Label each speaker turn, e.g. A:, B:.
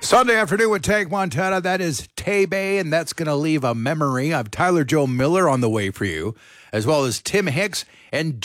A: Sunday afternoon with Tank Montana. That is Tay-Bay, and that's going to leave a memory of Tyler Joe Miller on the way for you, as well as Tim Hicks and